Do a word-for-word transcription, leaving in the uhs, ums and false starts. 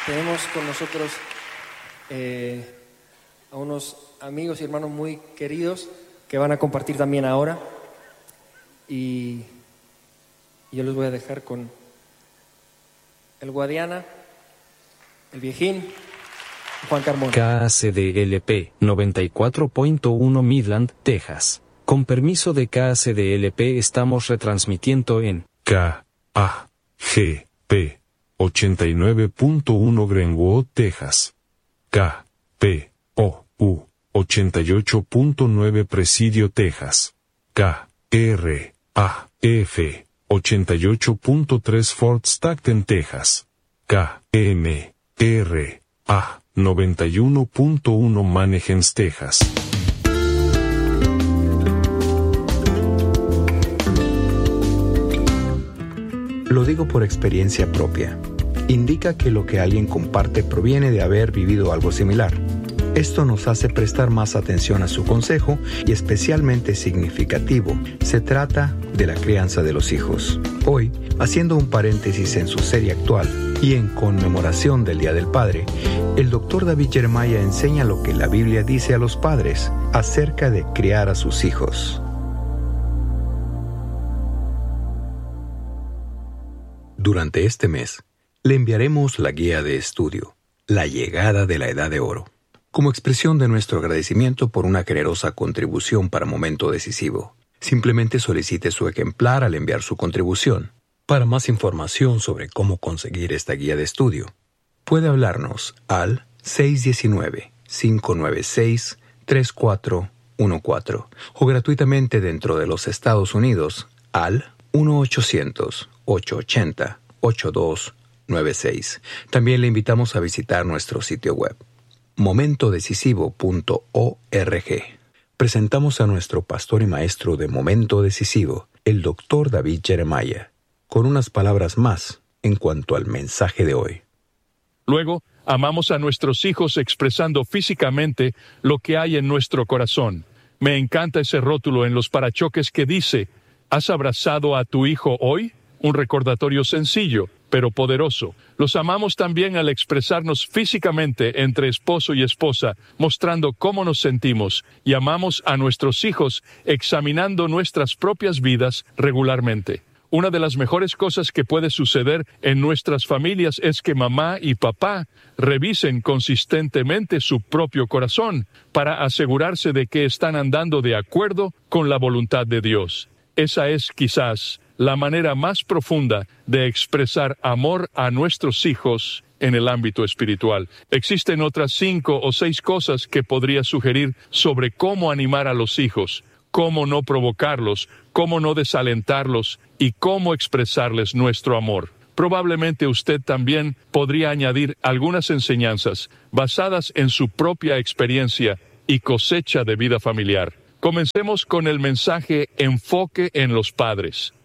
Tenemos con nosotros eh, a unos amigos y hermanos muy queridos que van a compartir también ahora. Y yo les voy a dejar con el Guadiana, el Viejín, Juan Carmona. K A C D L P noventa y cuatro punto uno Midland, Texas. Con permiso de K A C D L P estamos retransmitiendo en K A G P ochenta y nueve punto uno Greenwood, Texas. K P O U ochenta y ocho punto nueve Presidio, Texas. K R A F ochenta y ocho punto tres Fort Stockton, Texas. K M R A noventa y uno punto uno Manheim, Texas. Lo digo por experiencia propia. Indica que lo que alguien comparte proviene de haber vivido algo similar. Esto nos hace prestar más atención a su consejo y especialmente significativo, se trata de la crianza de los hijos. Hoy, haciendo un paréntesis en su serie actual y en conmemoración del Día del Padre, el doctor David Jeremiah enseña lo que la Biblia dice a los padres acerca de criar a sus hijos. Durante este mes, le enviaremos la guía de estudio, La llegada de la Edad de Oro, como expresión de nuestro agradecimiento por una generosa contribución para Momento Decisivo. Simplemente solicite su ejemplar al enviar su contribución. Para más información sobre cómo conseguir esta guía de estudio, puede hablarnos al seis uno nueve, cinco nueve seis, tres cuatro uno cuatro o gratuitamente dentro de los Estados Unidos al uno ochocientos, ochocientos ochenta, ochenta y dos noventa y seis. También le invitamos a visitar nuestro sitio web, momento decisivo punto org. Presentamos a nuestro pastor y maestro de Momento Decisivo, el doctor David Jeremiah, con unas palabras más en cuanto al mensaje de hoy. Luego, amamos a nuestros hijos expresando físicamente lo que hay en nuestro corazón. Me encanta ese rótulo en los parachoques que dice: ¿has abrazado a tu hijo hoy? Un recordatorio sencillo, pero poderoso. Los amamos también al expresarnos físicamente entre esposo y esposa, mostrando cómo nos sentimos, y amamos a nuestros hijos examinando nuestras propias vidas regularmente. Una de las mejores cosas que puede suceder en nuestras familias es que mamá y papá revisen consistentemente su propio corazón para asegurarse de que están andando de acuerdo con la voluntad de Dios. Esa es quizás la manera más profunda de expresar amor a nuestros hijos en el ámbito espiritual. Existen otras cinco o seis cosas que podría sugerir sobre cómo animar a los hijos, cómo no provocarlos, cómo no desalentarlos y cómo expresarles nuestro amor. Probablemente usted también podría añadir algunas enseñanzas basadas en su propia experiencia y cosecha de vida familiar. Comencemos con el mensaje Enfoque en los padres.